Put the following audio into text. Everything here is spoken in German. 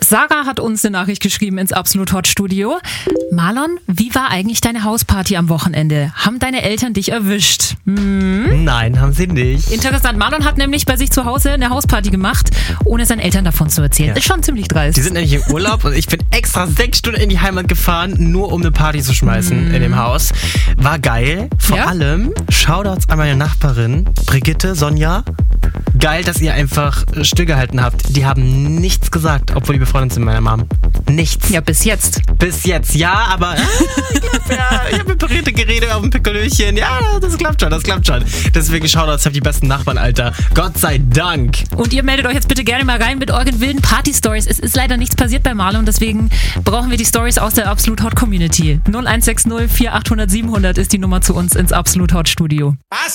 Sarah hat uns eine Nachricht geschrieben ins Absolut Hot Studio. Marlon, wie war eigentlich deine Hausparty am Wochenende? Haben deine Eltern dich erwischt? Nein, haben sie nicht. Interessant. Marlon hat nämlich bei sich zu Hause eine Hausparty gemacht, ohne seinen Eltern davon zu erzählen. Ist schon ziemlich dreist. Die sind nämlich im Urlaub und ich bin extra 6 Stunden in die Heimat gefahren, nur um eine Party zu schmeißen in dem Haus. War geil. Vor allem Shoutouts an meine Nachbarin, Brigitte, Sonja. Geil, dass ihr einfach stillgehalten habt. Die haben nichts gesagt, obwohl die befreundet sind mit meiner Mom. Nichts. Ja, bis jetzt. Bis jetzt, ja, aber ich habe mit Brigitte geredet auf dem Piccolöchen. Ja, das klappt schon. Deswegen Shoutouts, ich habe die besten Nachbarn, Alter. Gott sei Dank. Und ihr meldet euch jetzt bitte gerne mal rein mit euren wilden Party-Stories. Es ist leider nichts passiert bei Marlon, deswegen brauchen wir die Stories aus der Absolut Hot Community. 0160 4800 700 ist die Nummer zu uns ins Absolut Hot Studio. Was?